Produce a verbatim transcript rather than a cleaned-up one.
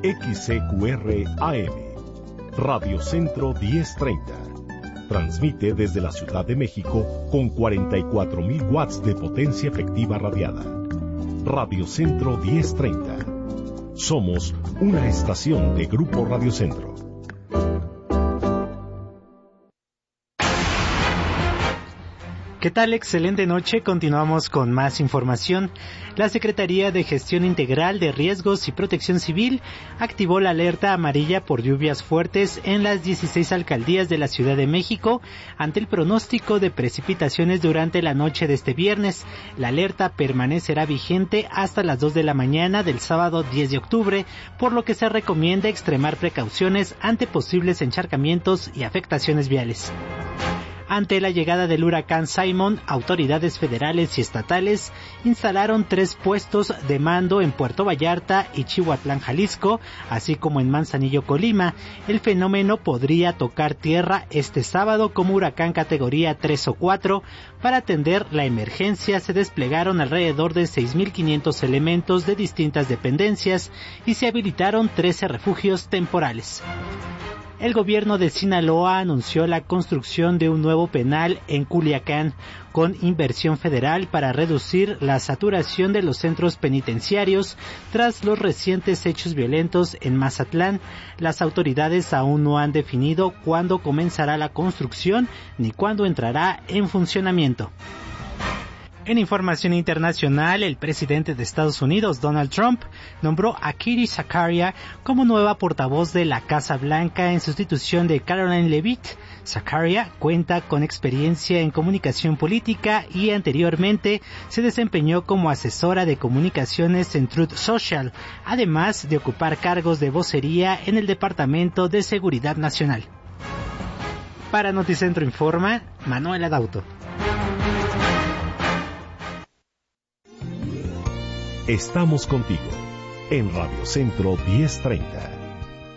X C Q R A M, Radio Centro diez treinta. Transmite desde la Ciudad de México con cuarenta y cuatro mil watts de potencia efectiva radiada. Radio Centro diez treinta. Somos una estación de Grupo Radio Centro. ¿Qué tal? Excelente noche. Continuamos con más información. La Secretaría de Gestión Integral de Riesgos y Protección Civil activó la alerta amarilla por lluvias fuertes en las dieciséis alcaldías de la Ciudad de México ante el pronóstico de precipitaciones durante la noche de este viernes. La alerta permanecerá vigente hasta las dos de la mañana del sábado diez de octubre, por lo que se recomienda extremar precauciones ante posibles encharcamientos y afectaciones viales. Ante la llegada del huracán Simon, autoridades federales y estatales instalaron tres puestos de mando en Puerto Vallarta y Chihuatlán, Jalisco, así como en Manzanillo, Colima. El fenómeno podría tocar tierra este sábado como huracán categoría tres o cuatro. Para atender la emergencia se desplegaron alrededor de seis mil quinientos elementos de distintas dependencias y se habilitaron trece refugios temporales. El gobierno de Sinaloa anunció la construcción de un nuevo penal en Culiacán, con inversión federal para reducir la saturación de los centros penitenciarios tras los recientes hechos violentos en Mazatlán. Las autoridades aún no han definido cuándo comenzará la construcción ni cuándo entrará en funcionamiento. En información internacional, el presidente de Estados Unidos, Donald Trump, nombró a Katie Zakaria como nueva portavoz de la Casa Blanca en sustitución de Caroline Leavitt. Zakaria cuenta con experiencia en comunicación política y anteriormente se desempeñó como asesora de comunicaciones en Truth Social, además de ocupar cargos de vocería en el Departamento de Seguridad Nacional. Para Noticentro Informa, Manuel Adauto. Estamos contigo en Radio Centro diez treinta.